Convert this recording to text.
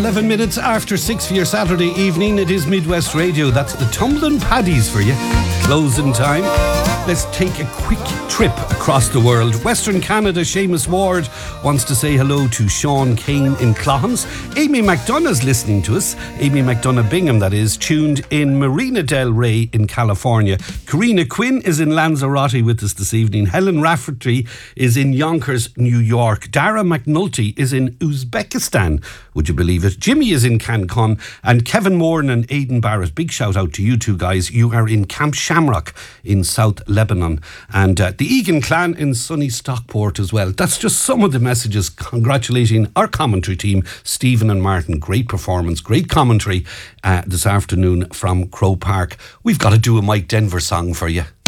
11 minutes after 6 for your Saturday evening. It is Midwest Radio. That's the Tumbling Paddies for you. Closing time. Let's take a quick trip across the world. Western Canada, Seamus Ward wants to say hello to Sean Kane in Clohans. Amy McDonough's listening to us. Amy McDonough Bingham, that is, tuned in Marina Del Rey in California. Karina Quinn is in Lanzarote with us this evening. Helen Rafferty is in Yonkers, New York. Dara McNulty is in Uzbekistan. Would you believe it? Jimmy is in Cancun. And Kevin Moran and Aidan Barrett, big shout out to you two guys. You are in Camp Shamrock in South Lebanon. And the Egan clan in sunny Stockport as well. That's just some of the messages congratulating our commentary team, Stephen and Martin. Great performance, great commentary this afternoon from Crow Park. We've got to do a Mike Denver song for you.